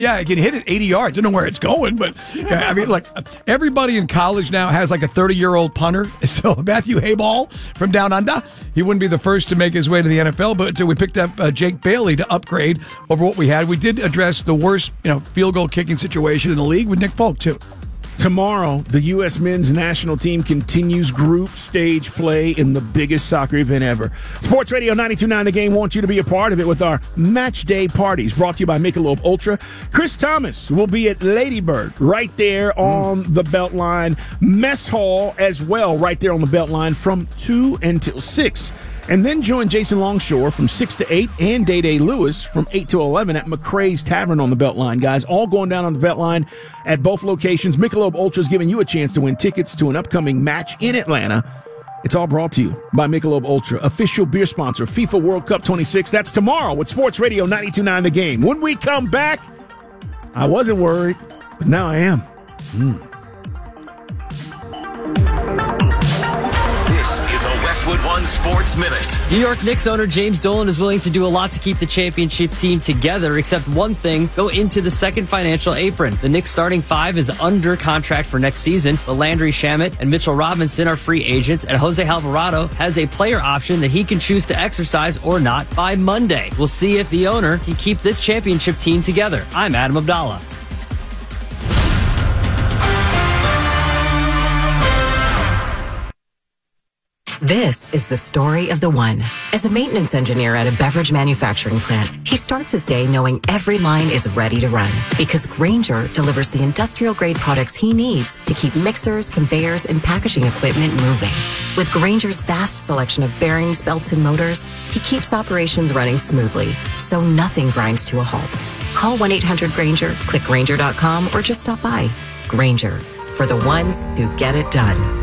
Yeah, it can hit it 80 yards. I don't know where it's going, but yeah, I mean, like everybody in college now has like a 30-year-old punter. So Matthew Hayball from Down Under, he wouldn't be the first to make his way to the NFL, but we picked up Jake Bailey to upgrade over what we had. We did address the worst, field goal kicking situation in the league with Nick Folk too. Tomorrow, the U.S. men's national team continues group stage play in the biggest soccer event ever. Sports Radio 92.9 The Game wants you to be a part of it with our match day parties brought to you by Michelob Ultra. Chris Thomas will be at Ladybird right there on the Beltline. Mess Hall as well right there on the Beltline from 2 until 6. And then join Jason Longshore from 6 to 8 and Day Lewis from 8 to 11 at McCrae's Tavern on the Beltline, guys. All going down on the Beltline at both locations. Michelob Ultra is giving you a chance to win tickets to an upcoming match in Atlanta. It's all brought to you by Michelob Ultra, official beer sponsor, FIFA World Cup 26. That's tomorrow with Sports Radio 92.9 The Game. When we come back, I wasn't worried, but now I am. Westwood One Sports Minute. New York Knicks owner James Dolan is willing to do a lot to keep the championship team together, except one thing: go into the second financial apron. The Knicks starting five is under contract for next season, but Landry Shamet and Mitchell Robinson are free agents, and Jose Alvarado has a player option that he can choose to exercise or not by Monday. We'll see if the owner can keep this championship team together. I'm Adam Abdallah. This is the story of the one. As a maintenance engineer at a beverage manufacturing plant, he starts his day knowing every line is ready to run because Grainger delivers the industrial-grade products he needs to keep mixers, conveyors, and packaging equipment moving. With Grainger's vast selection of bearings, belts, and motors, he keeps operations running smoothly, so nothing grinds to a halt. Call 1-800-GRAINGER, click Grainger.com, or just stop by. Grainger, for the ones who get it done.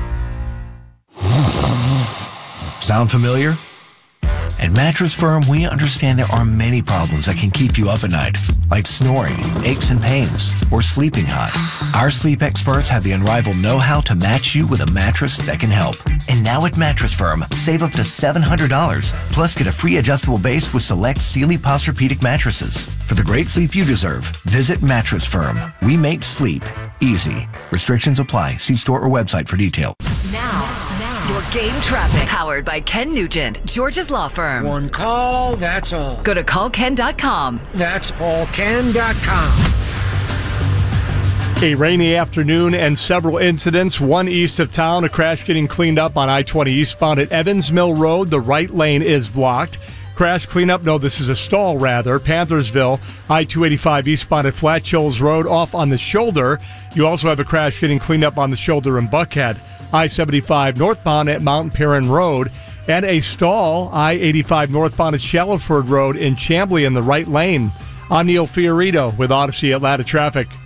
Sound familiar? At Mattress Firm, we understand there are many problems that can keep you up at night, like snoring, aches and pains, or sleeping hot. Our sleep experts have the unrivaled know-how to match you with a mattress that can help. And now at Mattress Firm, save up to $700, plus get a free adjustable base with select Sealy Posturepedic mattresses. For the great sleep you deserve, visit Mattress Firm. We make sleep easy. Restrictions apply. See store or website for detail. Now, your game traffic. Powered by Ken Nugent, George's Law Firm. One call, that's all. Go to callken.com. That's allken.com. A rainy afternoon and several incidents. One east of town, a crash getting cleaned up on I-20 eastbound at Evans Mill Road. The right lane is blocked. Crash cleanup, no, this is a stall rather. Panthersville, I-285 eastbound at Flat Shoals Road off on the shoulder. You also have a crash getting cleaned up on the shoulder in Buckhead. I-75 northbound at Mount Perrin Road. And a stall, I-85 northbound at Shallowford Road in Chamblee in the right lane. I'm Neil Fiorito with Odyssey Atlanta Traffic.